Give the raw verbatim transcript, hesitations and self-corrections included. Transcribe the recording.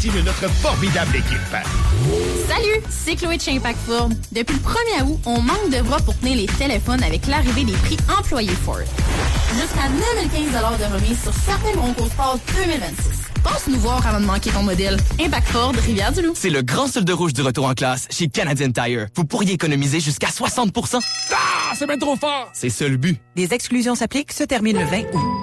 partie de notre formidable équipe. Salut, c'est Chloé de chez Impact Ford. Depuis le premier août, on manque de bras pour tenir les téléphones avec l'arrivée des prix employés Ford. Jusqu'à neuf mille quinze dollars de remise sur certains Bronco Sport deux mille vingt-six. Passe nous voir avant de manquer ton modèle. Impact Ford, Rivière-du-Loup. C'est le grand solde rouge du retour en classe chez Canadian Tire. Vous pourriez économiser jusqu'à soixante pour cent. Ah, c'est bien trop fort! C'est ça le but. Des exclusions s'appliquent, se termine le vingt août.